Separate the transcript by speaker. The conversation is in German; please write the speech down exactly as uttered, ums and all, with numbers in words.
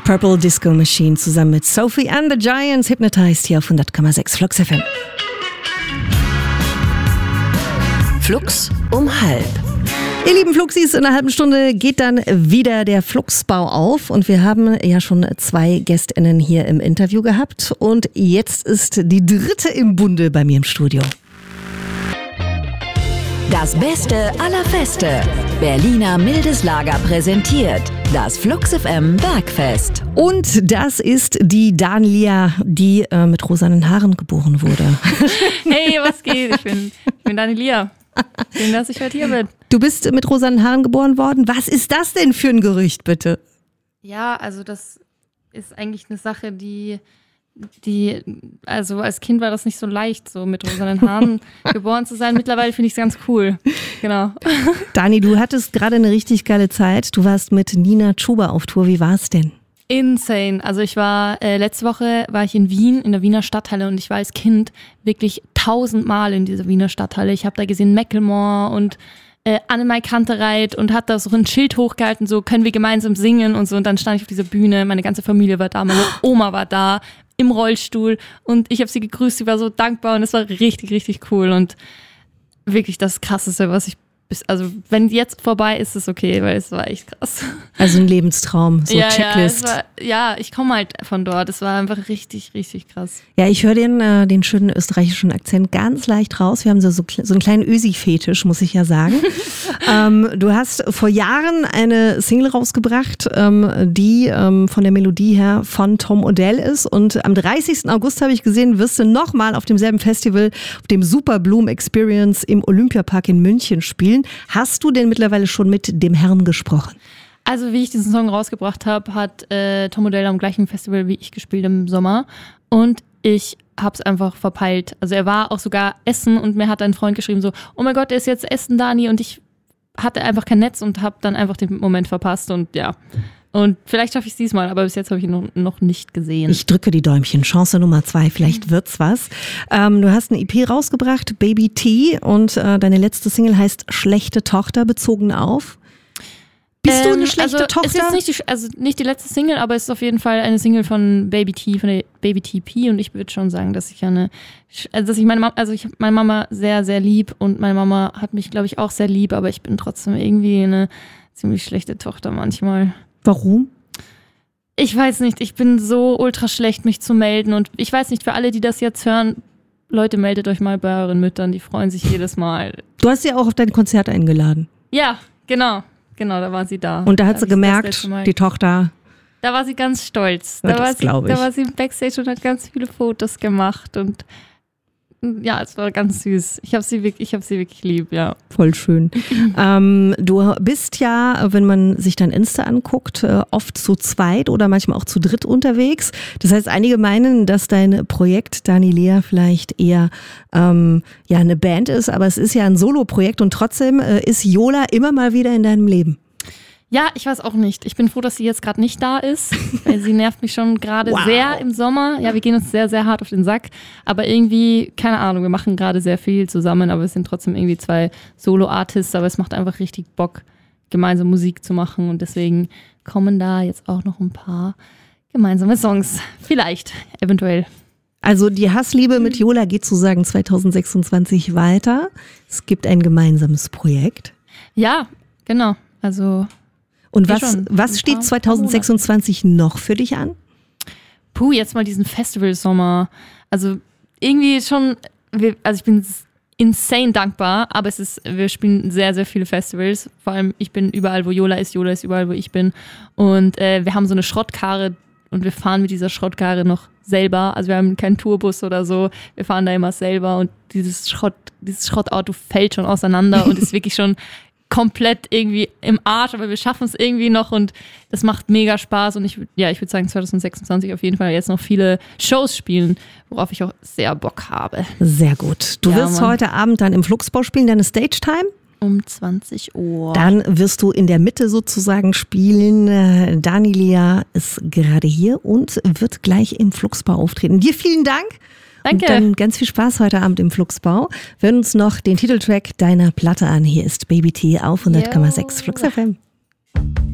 Speaker 1: Purple Disco Machine zusammen mit Sophie and the Giants, Hypnotized hier auf hundert Komma sechs Flux F M.
Speaker 2: Flux um halb.
Speaker 1: Ihr lieben Fluxis, in einer halben Stunde geht dann wieder der Fluxbau auf und wir haben ja schon zwei GästInnen hier im Interview gehabt und jetzt ist die dritte im Bunde bei mir im Studio.
Speaker 2: Das Beste aller Feste. Berliner Mildes Lager präsentiert das Flux F M Bergfest.
Speaker 1: Und das ist die Danilia, die äh, mit rosanen Haaren geboren wurde.
Speaker 3: Hey, was geht? Ich bin, ich bin Danilia. Schön, dass ich heute hier bin.
Speaker 1: Du bist mit rosanen Haaren geboren worden. Was ist das denn für ein Gerücht, bitte?
Speaker 3: Ja, also das ist eigentlich eine Sache, die, die, also als Kind war das nicht so leicht, so mit rosanen Haaren geboren zu sein. Mittlerweile finde ich es ganz cool. Genau.
Speaker 1: Dani, du hattest gerade eine richtig geile Zeit. Du warst mit Nina Chuba auf Tour. Wie war es denn?
Speaker 3: Insane. Also ich war, äh, letzte Woche war ich in Wien, in der Wiener Stadthalle und ich war als Kind wirklich tausendmal in dieser Wiener Stadthalle. Ich habe da gesehen Macklemore und äh, Annemai Kantereit und hat da so ein Schild hochgehalten, so können wir gemeinsam singen und so. Und dann stand ich auf dieser Bühne, meine ganze Familie war da, meine Oma war da im Rollstuhl und ich habe sie gegrüßt, sie war so dankbar und es war richtig, richtig cool und wirklich das Krasseste, was ich also wenn jetzt vorbei ist, ist es okay, weil es war echt krass.
Speaker 1: Also ein Lebenstraum, so
Speaker 3: ja,
Speaker 1: Checklist.
Speaker 3: Ja, war, ja, ich komme halt von dort. Es war einfach richtig, richtig krass.
Speaker 1: Ja, ich höre den, äh, den schönen österreichischen Akzent ganz leicht raus. Wir haben so, so, so einen kleinen Ösi-Fetisch, muss ich ja sagen. ähm, du hast vor Jahren eine Single rausgebracht, ähm, die ähm, von der Melodie her von Tom Odell ist. Und am dreißigsten August habe ich gesehen, wirst du nochmal auf demselben Festival, auf dem Super Bloom Experience im Olympiapark in München spielen. Hast du denn mittlerweile schon mit dem Herrn gesprochen?
Speaker 3: Also wie ich diesen Song rausgebracht habe, hat äh, Tom Odell am gleichen Festival wie ich gespielt im Sommer und ich habe es einfach verpeilt. Also er war auch sogar essen und mir hat ein Freund geschrieben so, oh mein Gott, er ist jetzt essen, Dani, und ich hatte einfach kein Netz und habe dann einfach den Moment verpasst und ja. Und vielleicht schaffe ich es diesmal, aber bis jetzt habe ich ihn noch, noch nicht gesehen.
Speaker 1: Ich drücke die Däumchen. Chance Nummer zwei, vielleicht wird's was. Ähm, du hast eine E P rausgebracht, Baby T, und äh, deine letzte Single heißt Schlechte Tochter, bezogen auf. Bist ähm, du eine schlechte
Speaker 3: also
Speaker 1: Tochter?
Speaker 3: Ist jetzt nicht die, also nicht die letzte Single, aber es ist auf jeden Fall eine Single von Baby T, von der Baby T P, und ich würde schon sagen, dass ich eine, also dass ich meine Mama, also ich habe meine Mama sehr, sehr lieb und meine Mama hat mich, glaube ich, auch sehr lieb, aber ich bin trotzdem irgendwie eine ziemlich schlechte Tochter manchmal.
Speaker 1: Warum?
Speaker 3: Ich weiß nicht, ich bin so ultra schlecht, mich zu melden, und ich weiß nicht, für alle, die das jetzt hören, Leute, meldet euch mal bei euren Müttern, die freuen sich jedes Mal.
Speaker 1: Du hast sie auch auf dein Konzert eingeladen.
Speaker 3: Ja, genau, genau, da war sie da.
Speaker 1: Und da hat
Speaker 3: da
Speaker 1: sie gemerkt, die Tochter.
Speaker 3: Da war sie ganz stolz.
Speaker 1: Ja,
Speaker 3: da, war
Speaker 1: das
Speaker 3: sie,
Speaker 1: ich.
Speaker 3: da war sie im Backstage und hat ganz viele Fotos gemacht und ja, es war ganz süß. Ich habe sie wirklich, ich habe sie wirklich lieb, ja.
Speaker 1: Voll schön. ähm, du bist ja, wenn man sich dein Insta anguckt, oft zu zweit oder manchmal auch zu dritt unterwegs. Das heißt, einige meinen, dass dein Projekt Danilia vielleicht eher ähm, ja eine Band ist, aber es ist ja ein Solo-Projekt und trotzdem äh, ist Yola immer mal wieder in deinem Leben.
Speaker 3: Ja, ich weiß auch nicht. Ich bin froh, dass sie jetzt gerade nicht da ist, weil sie nervt mich schon gerade
Speaker 1: wow.
Speaker 3: sehr im Sommer. Ja, wir gehen uns sehr, sehr hart auf den Sack. Aber irgendwie, keine Ahnung, wir machen gerade sehr viel zusammen, aber es sind trotzdem irgendwie zwei Solo-Artists, aber es macht einfach richtig Bock, gemeinsam Musik zu machen, und deswegen kommen da jetzt auch noch ein paar gemeinsame Songs. Vielleicht, eventuell.
Speaker 1: Also die Hassliebe mit Yola geht sozusagen zwanzig sechsundzwanzig weiter. Es gibt ein gemeinsames Projekt.
Speaker 3: Ja, genau. Also
Speaker 1: Und was, was steht zwanzig sechsundzwanzig noch für dich an?
Speaker 3: Puh, jetzt mal diesen Festivalsommer. Also irgendwie schon, also ich bin insane dankbar, aber es ist, wir spielen sehr, sehr viele Festivals. Vor allem, ich bin überall, wo Yola ist, Yola ist überall, wo ich bin. Und äh, wir haben so eine Schrottkarre und wir fahren mit dieser Schrottkarre noch selber. Also wir haben keinen Tourbus oder so. Wir fahren da immer selber und dieses Schrott, dieses Schrottauto fällt schon auseinander und ist wirklich schon komplett irgendwie im Arsch, aber wir schaffen es irgendwie noch und das macht mega Spaß, und ich, ja, ich würde sagen zwanzig sechsundzwanzig auf jeden Fall jetzt noch viele Shows spielen, worauf ich auch sehr Bock habe.
Speaker 1: Sehr gut. Du ja, wirst Mann. heute Abend dann im Fluxbau spielen, deine Stage-Time?
Speaker 3: Um zwanzig Uhr.
Speaker 1: Dann wirst du in der Mitte sozusagen spielen. Danilia ist gerade hier und wird gleich im Fluxbau auftreten. Dir vielen Dank.
Speaker 3: Danke.
Speaker 1: Und dann ganz viel Spaß heute Abend im Fluxbau. Wir hören uns noch den Titeltrack deiner Platte an. Hier ist Baby T auf hundert Komma sechs Flux F M.